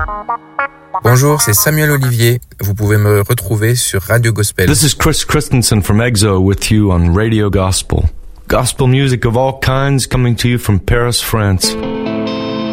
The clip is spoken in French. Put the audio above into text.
Bonjour, c'est Samuel Olivier. Vous pouvez me retrouver sur Radio Gospel. This is Chris Christensen from EXO with you on Radio Gospel. Gospel music of all kinds coming to you from Paris, France.